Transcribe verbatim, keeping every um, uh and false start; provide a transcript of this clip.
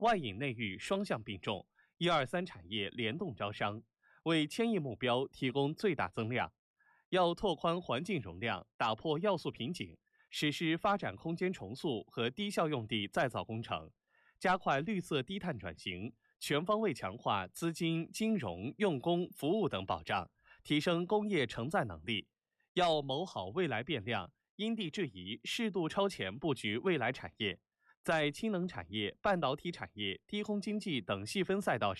外引内育双向并重，一二三产业联动招商，为千亿目标提供最大增量。要拓宽环境容量，打破要素瓶颈，实施发展空间重塑和低效用地再造工程，加快绿色低碳转型，全方位强化资金、金融、用工、服务等保障，提升工业承载能力。要谋好未来变量，因地制宜，适度超前布局未来产业，在氢能产业、半导体产业、低空经济等细分赛道上